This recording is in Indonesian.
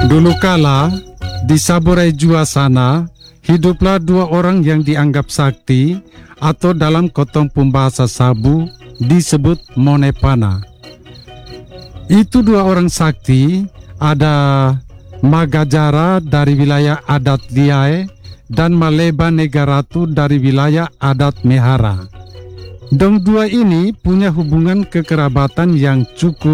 Dulu kala, di Saburai Jua sana, hiduplah dua orang yang dianggap sakti atau dalam kotong pembahasa Sabu disebut Monepana. Itu dua orang sakti, ada Magajara dari wilayah adat Liae dan Maleba Negaratu dari wilayah adat Mehara. Dong dua ini punya hubungan kekerabatan yang cukup